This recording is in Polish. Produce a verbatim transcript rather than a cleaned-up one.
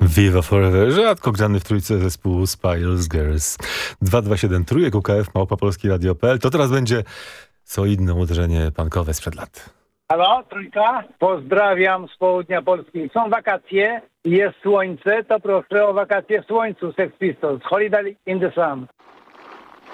Viva Forever, rzadko grany w trójce zespół Spice Girls. dwa dwa siedem trójek U K F małpa polski radio kropka p l. To teraz będzie solidne uderzenie punkowe sprzed lat. Halo, trójka? Pozdrawiam z południa Polski. Są wakacje, jest słońce, to proszę o wakacje w słońcu, Sex Pistols. Holiday in the Sun.